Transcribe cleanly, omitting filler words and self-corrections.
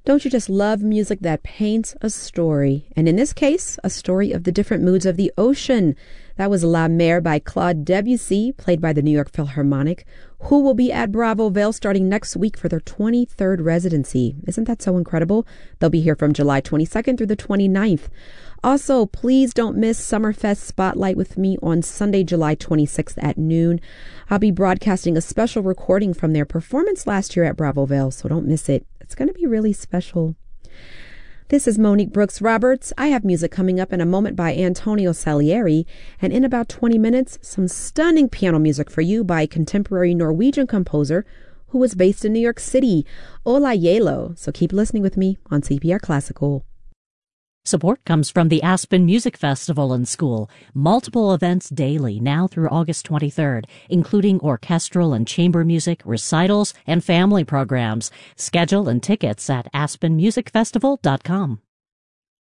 Don't you just love music that paints a story? And in this case, a story of the different moods of the ocean. That was La Mer by Claude Debussy, played by the New York Philharmonic, who will be at Bravo Vail starting next week for their 23rd residency. Isn't that so incredible? They'll be here from July 22nd through the 29th. Also, please don't miss Summerfest Spotlight with me on Sunday, July 26th at noon. I'll be broadcasting a special recording from their performance last year at Bravo Vail, so don't miss it. It's going to be really special. This is Monique Brooks Roberts. I have music coming up in a moment by Antonio Salieri, and in about 20 minutes, some stunning piano music for you by contemporary Norwegian composer who was based in New York City, Ola Yelo. So keep listening with me on CPR Classical. Support comes from the Aspen Music Festival and School. Multiple events daily now through August 23rd, including orchestral and chamber music, recitals, and family programs. Schedule and tickets at aspenmusicfestival.com.